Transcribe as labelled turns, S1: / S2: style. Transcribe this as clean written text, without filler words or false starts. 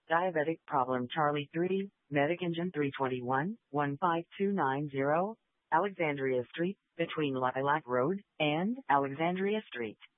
S1: Diabetic problem Charlie 3, Medic Engine 321, 15290, Alexandria Street, between Lilac Road and Alexandria Street.